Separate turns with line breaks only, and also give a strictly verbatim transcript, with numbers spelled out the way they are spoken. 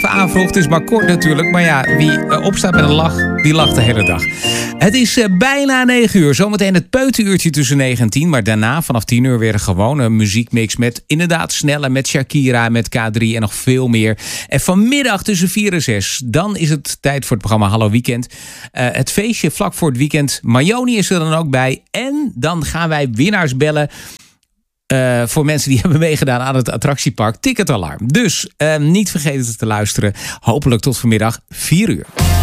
even aanvroeg. Het is maar kort natuurlijk. Maar ja, wie uh, opstaat met een lach, die lacht de hele dag. Het is uh, bijna negen uur. Zometeen het peutenuurtje tussen negen en tien. Maar daarna vanaf tien uur weer een gewone muziekmix. Met inderdaad snelle, met Shakira, met K drie en nog veel meer. En vanmiddag tussen vier en zes. Dan is het tijd voor het programma Hallo Weekend. Uh, het feestje vlak voor het weekend. Mayoni is er dan ook bij. En dan gaan wij winnaars bellen. Uh, voor mensen die hebben meegedaan aan het attractiepark Ticketalarm. Dus uh, niet vergeten te luisteren. Hopelijk tot vanmiddag vier uur.